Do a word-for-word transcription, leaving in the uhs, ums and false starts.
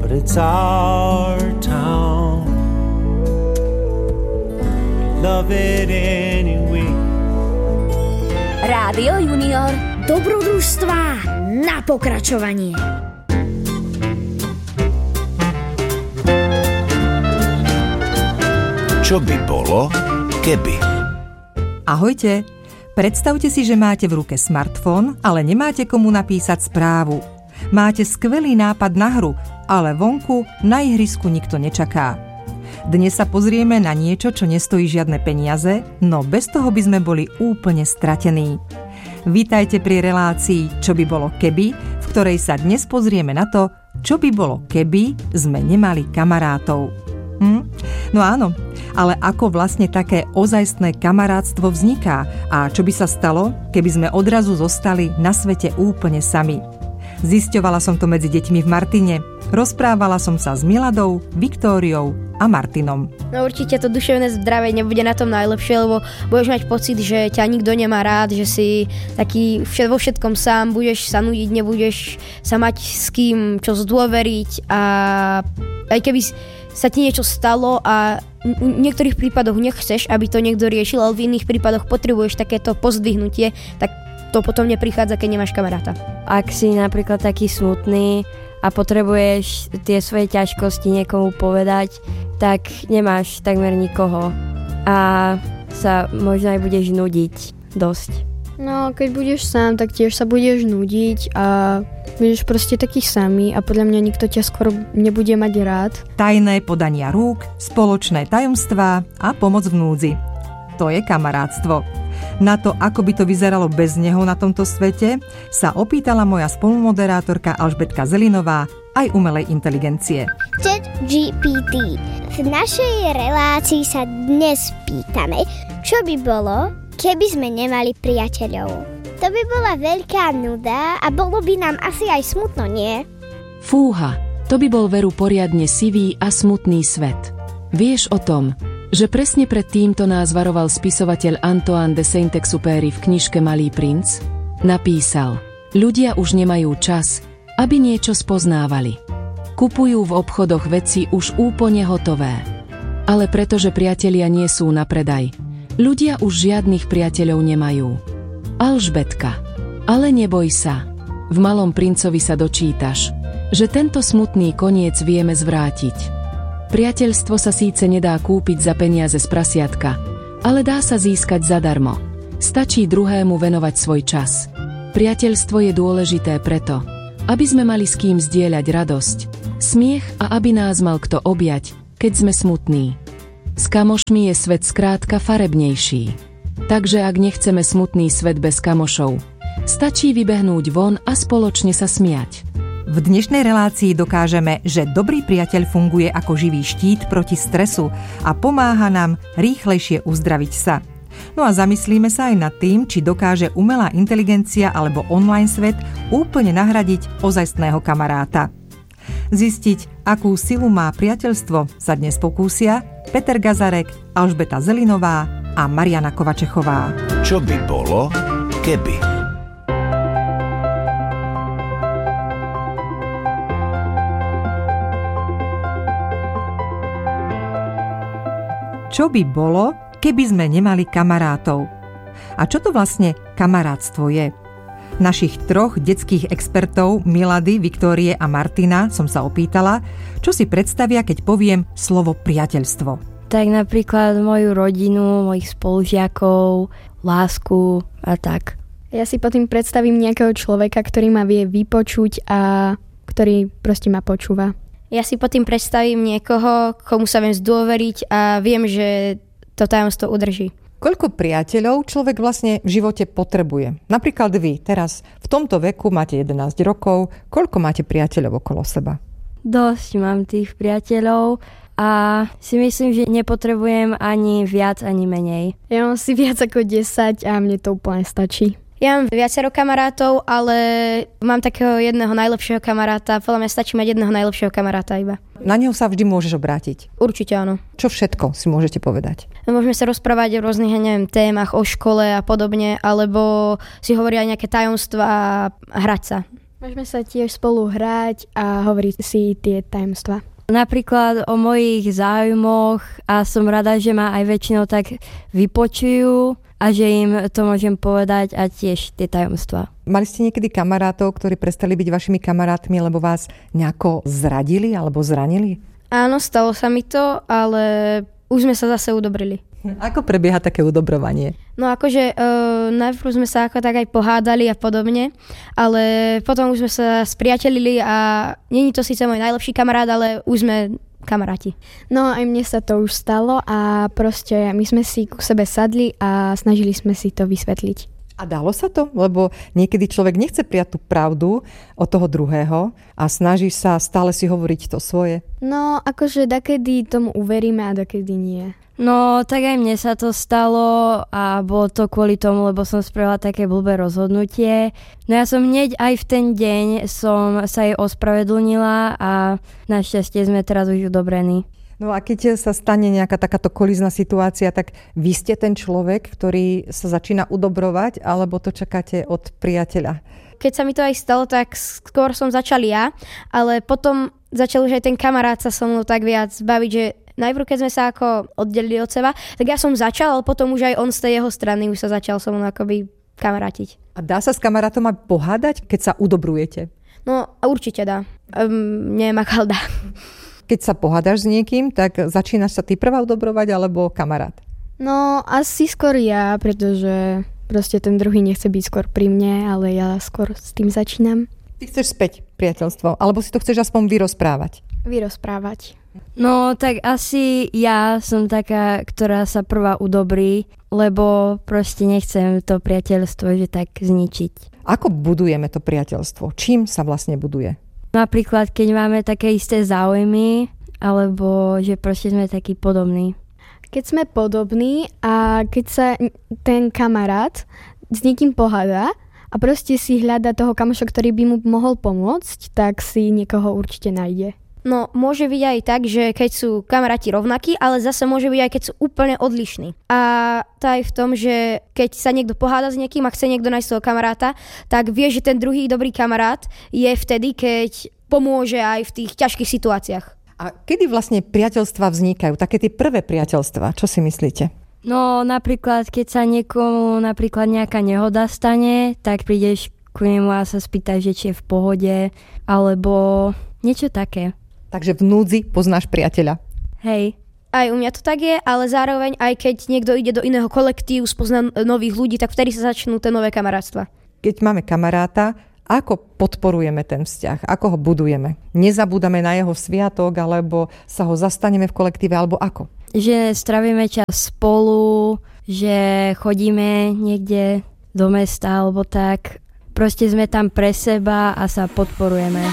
but it's our town. Love it anyway. Rádio Junior, dobrodružstvá na pokračovanie. Čo by bolo, keby? Ahojte, predstavte si, že máte v ruke smartfón, ale nemáte komu napísať správu. Máte skvelý nápad na hru, ale vonku na ihrisku nikto nečaká. Dnes sa pozrieme na niečo, čo nestojí žiadne peniaze, no bez toho by sme boli úplne stratení. Vítajte pri relácii Čo by bolo keby, v ktorej sa dnes pozrieme na to, čo by bolo keby sme nemali kamarátov. Hm? No áno, ale ako vlastne také ozajstné kamarátstvo vzniká a čo by sa stalo, keby sme odrazu zostali na svete úplne sami? Zisťovala som to medzi deťmi v Martine. Rozprávala som sa s Miladou, Viktóriou a Martinom. No určite to duševné zdravie nebude na tom najlepšie, lebo budeš mať pocit, že ťa nikto nemá rád, že si taký vo všetkom sám, budeš sa nudiť, nebudeš sa mať s kým čo zdôveriť a aj keby sa ti niečo stalo a v niektorých prípadoch nechceš, aby to niekto riešil, ale v iných prípadoch potrebuješ takéto pozdvihnutie, tak to potom neprichádza, keď nemáš kamaráta. Ak si napríklad taký smutný a potrebuješ tie svoje ťažkosti niekomu povedať, tak nemáš takmer nikoho a sa možno aj budeš nudiť dosť. No, keď budeš sám, tak tiež sa budeš nudiť a budeš proste taký samý a podľa mňa nikto ťa skoro nebude mať rád. Tajné podania rúk, spoločné tajomstvá a pomoc v núdzi. To je kamarátstvo. Na to, ako by to vyzeralo bez neho na tomto svete, sa opýtala moja spolumoderátorka Alžbetka Zelinová aj umelej inteligencie. ChatGPT. V našej relácii sa dnes pýtame, čo by bolo, keby sme nemali priateľov. To by bola veľká nuda a bolo by nám asi aj smutno, nie? Fúha, to by bol veru poriadne sivý a smutný svet. Vieš o tom, že presne pred týmto nás varoval spisovateľ Antoine de Saint-Exupéry v knižke Malý princ? Napísal: ľudia už nemajú čas, aby niečo spoznávali. Kupujú v obchodoch veci už úplne hotové. Ale pretože priatelia nie sú na predaj, ľudia už žiadnych priateľov nemajú. Alžbetka, ale neboj sa. V Malom princovi sa dočítaš, že tento smutný koniec vieme zvrátiť. Priateľstvo sa síce nedá kúpiť za peniaze z prasiatka, ale dá sa získať zadarmo. Stačí druhému venovať svoj čas. Priateľstvo je dôležité preto, aby sme mali s kým zdieľať radosť, smiech a aby nás mal kto objať, keď sme smutní. S kamošmi je svet skrátka farebnejší. Takže ak nechceme smutný svet bez kamošov, stačí vybehnúť von a spoločne sa smiať. V dnešnej relácii dokážeme, že dobrý priateľ funguje ako živý štít proti stresu a pomáha nám rýchlejšie uzdraviť sa. No a zamyslíme sa aj nad tým, či dokáže umelá inteligencia alebo online svet úplne nahradiť ozajstného kamaráta. Zistiť, akú silu má priateľstvo, sa dnes pokúsia Peter Gazarek, Alžbeta Zelinová a Mariana Kovačechová. Čo by bolo, keby? Čo by bolo, keby sme nemali kamarátov? A čo to vlastne kamarátstvo je? Našich troch detských expertov Milady, Viktórie a Martina som sa opýtala, čo si predstavia, keď poviem slovo priateľstvo. Tak napríklad moju rodinu, mojich spolužiakov, lásku a tak. Ja si potom predstavím nejakého človeka, ktorý ma vie vypočuť a ktorý proste ma počúva. Ja si potom predstavím niekoho, komu sa viem zdôveriť a viem, že to tajomstvo udrží. Koľko priateľov človek vlastne v živote potrebuje? Napríklad vy teraz v tomto veku máte jedenásť rokov. Koľko máte priateľov okolo seba? Dosť mám tých priateľov a si myslím, že nepotrebujem ani viac, ani menej. Ja mám si viac ako desať a mne to úplne stačí. Ja mám viacero kamarátov, ale mám takého jedného najlepšieho kamaráta. Podľa mňa stačí mať jedného najlepšieho kamaráta iba. Na neho sa vždy môžeš obrátiť? Určite áno. Čo všetko si môžete povedať? Môžeme sa rozprávať o rôznych, neviem, témach, o škole a podobne, alebo si hovoria aj nejaké tajomstvá a hrať sa. Môžeme sa tiež spolu hrať a hovoriť si tie tajomstvá. Napríklad o mojich záujmoch a som rada, že ma aj väčšinou tak vypočujú a že im to môžem povedať a tiež tie tajomstvá. Mali ste niekedy kamarátov, ktorí prestali byť vašimi kamarátmi, lebo vás nejako zradili alebo zranili? Áno, stalo sa mi to, ale už sme sa zase udobrili. Ako prebieha také udobrovanie? No akože e, najprv sme sa ako tak aj pohádali a podobne, ale potom už sme sa spriatelili a není to síce môj najlepší kamarát, ale už sme kamaráti. No aj mne sa to už stalo a proste my sme si ku sebe sadli a snažili sme si to vysvetliť. A dalo sa to? Lebo niekedy človek nechce prijať tú pravdu od toho druhého a snaží sa stále si hovoriť to svoje. No akože dakedy tomu uveríme a dakedy nie. No, tak aj mne sa to stalo a bolo to kvôli tomu, lebo som spravila také blbé rozhodnutie. No ja som hneď aj v ten deň som sa jej ospravedlnila a našťastie sme teraz už udobrení. No a keď sa stane nejaká takáto kolízna situácia, tak vy ste ten človek, ktorý sa začína udobrovať, alebo to čakáte od priateľa? Keď sa mi to aj stalo, tak skôr som začal ja, ale potom začal už aj ten kamarát sa so mnou tak viac baviť, že najprv, keď sme sa ako oddelili od seba, tak ja som začal, ale potom už aj on z tej jeho strany už sa začal so mnou akoby kamarátiť. A dá sa s kamarátom aj pohádať, keď sa udobrujete? No, určite dá. Um, neviem, ako dá. Keď sa pohádaš s niekým, tak začínaš sa ty prvá udobrovať, alebo kamarát? No, asi skôr ja, pretože proste ten druhý nechce byť skôr pri mne, ale ja skôr s tým začínam. Ty chceš späť priateľstvo, alebo si to chceš aspoň vyrozprávať? Vyrozprávať. No, tak asi ja som taká, ktorá sa prvá udobrí, lebo proste nechcem to priateľstvo že tak zničiť. Ako budujeme to priateľstvo? Čím sa vlastne buduje? Napríklad, keď máme také isté záujmy, alebo že proste sme takí podobní. Keď sme podobní a keď sa ten kamarát s niekým pohádá a proste si hľada toho kamoša, ktorý by mu mohol pomôcť, tak si niekoho určite nájde. No, môže byť aj tak, že keď sú kamaráti rovnakí, ale zase môže byť aj keď sú úplne odlišní. A to aj v tom, že keď sa niekto poháda s niekým a chce niekto nájsť toho kamaráta, tak vie, že ten druhý dobrý kamarát je vtedy, keď pomôže aj v tých ťažkých situáciách. A kedy vlastne priateľstvá vznikajú? Také tie prvé priateľstvá, čo si myslíte? No, napríklad, keď sa niekomu napríklad nejaká nehoda stane, tak prídeš ku nemu a sa spýtaš, že či je v pohode, alebo niečo také. Takže v núdzi poznáš priateľa. Hej. Aj u mňa to tak je, ale zároveň aj keď niekto ide do iného kolektívu, spozná nových ľudí, tak vtedy sa začnú tie nové kamarátstva. Keď máme kamaráta, ako podporujeme ten vzťah? Ako ho budujeme? Nezabúdame na jeho sviatok, alebo sa ho zastaneme v kolektíve, alebo ako? Že strávime čas spolu, že chodíme niekde do mesta, alebo tak. Proste sme tam pre seba a sa podporujeme.